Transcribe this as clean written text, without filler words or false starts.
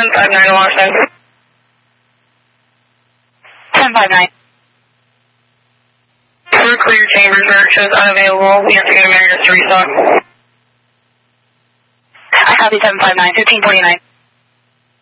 1059 Washington. 1059. Crew clear chambers, directions unavailable. We have to go to Marriott to restock. I copy 759, 1549.